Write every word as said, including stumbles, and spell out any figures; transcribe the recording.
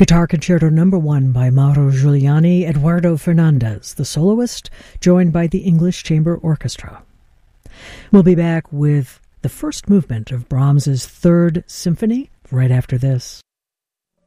Guitar Concerto Number One by Mauro Giuliani, Eduardo Fernandez, the soloist, joined by the English Chamber Orchestra. We'll be back with the first movement of Brahms's Third Symphony right after this.